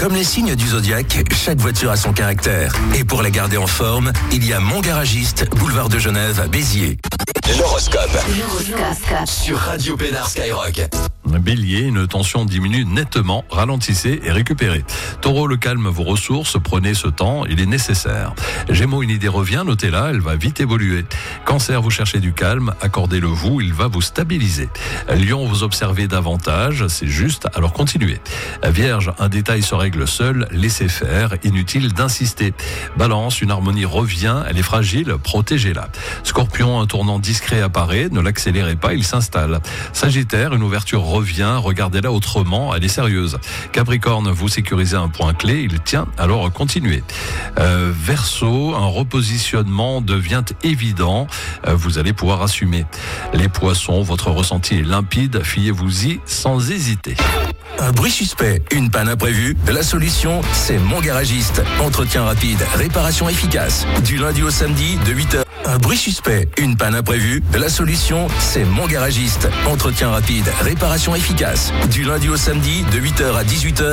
Comme les signes du zodiaque, chaque voiture a son caractère. Et pour la garder en forme, il y a Mon Garagiste, boulevard de Genève à Béziers. L'horoscope. Sur Radio Pénard Skyrock. Bélier, une tension diminue nettement, ralentissez et récupérez. Taureau, le calme vous ressource, prenez ce temps, il est nécessaire. Gémeaux, une idée revient, notez-la, elle va vite évoluer. Cancer, vous cherchez du calme, accordez-le vous, il va vous stabiliser. Lion, vous observez davantage, c'est juste, alors continuez. Vierge, un détail se règle seul, laissez faire, inutile d'insister. Balance, une harmonie revient, elle est fragile, protégez-la. Scorpion, un tournant discret apparaît, ne l'accélérez pas, il s'installe. Sagittaire, une ouverture revient, regardez-la autrement, elle est sérieuse. Capricorne, vous sécurisez un point clé, il tient, alors continuez. Verseau, un repositionnement devient évident, vous allez pouvoir assumer. Les Poissons, votre ressenti est limpide, fiez-vous-y sans hésiter. Un bruit suspect, une panne imprévue, la solution, c'est Mon Garagiste. Entretien rapide, réparation efficace. Du lundi au samedi, de 8h. Un bruit suspect, une panne imprévue, la solution, c'est Mon Garagiste. Entretien rapide, réparation efficace. Du lundi au samedi, de 8h à 18h.